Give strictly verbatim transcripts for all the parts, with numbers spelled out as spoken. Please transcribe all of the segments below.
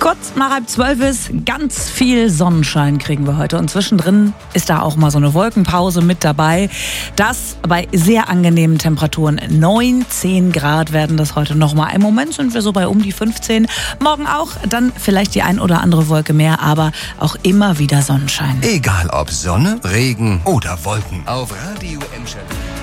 Kurz nach halb zwölf ist, ganz viel Sonnenschein kriegen wir heute. Und zwischendrin ist da auch mal so eine Wolkenpause mit dabei. Das bei sehr angenehmen Temperaturen. neunzehn Grad werden das heute nochmal. Im Moment sind wir so bei um die fünfzehn. Morgen auch, dann vielleicht die ein oder andere Wolke mehr, aber auch immer wieder Sonnenschein. Egal ob Sonne, Regen oder Wolken. Auf Radio Emscher.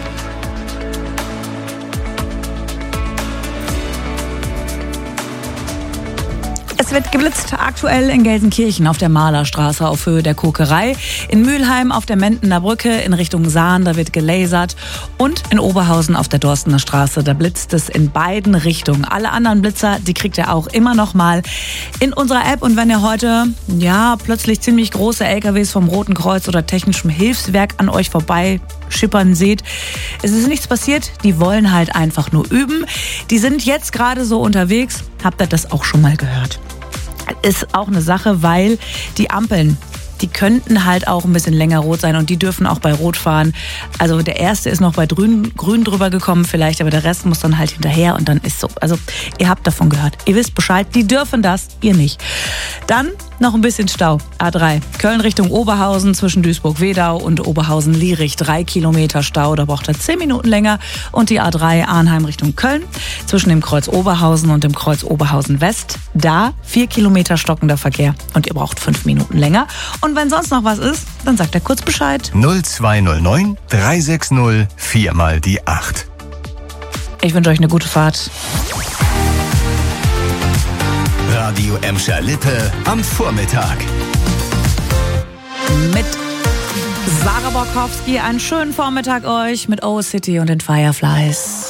Es wird geblitzt, aktuell in Gelsenkirchen auf der Malerstraße auf Höhe der Kokerei, in Mülheim auf der Mendener Brücke in Richtung Sahn, da wird gelasert, und in Oberhausen auf der Dorstener Straße, da blitzt es in beiden Richtungen. Alle anderen Blitzer, die kriegt ihr auch immer noch mal in unserer App, und wenn ihr heute ja plötzlich ziemlich große L K Ws vom Roten Kreuz oder Technischem Hilfswerk an euch vorbei schippern seht, es ist nichts passiert, die wollen halt einfach nur üben. Die sind jetzt gerade so unterwegs, habt ihr das auch schon mal gehört? Ist auch eine Sache, weil die Ampeln, die könnten halt auch ein bisschen länger rot sein und die dürfen auch bei Rot fahren. Also der erste ist noch bei Grün, Grün drüber gekommen vielleicht, aber der Rest muss dann halt hinterher und dann ist so. Also ihr habt davon gehört, ihr wisst Bescheid, die dürfen das, ihr nicht. Dann noch ein bisschen Stau. A drei, Köln Richtung Oberhausen zwischen Duisburg-Wedau und Oberhausen-Lierich. Drei Kilometer Stau, da braucht er zehn Minuten länger. Und die A drei Arnheim Richtung Köln zwischen dem Kreuz Oberhausen und dem Kreuz Oberhausen-West. Da vier Kilometer stockender Verkehr und ihr braucht fünf Minuten länger. Und wenn sonst noch was ist, dann sagt er kurz Bescheid. null zwei null neun drei sechs null vier mal die acht. Ich wünsche euch eine gute Fahrt. Radio Emscher Lippe am Vormittag. Mit Sarah Borkowski einen schönen Vormittag euch mit O City und den Fireflies.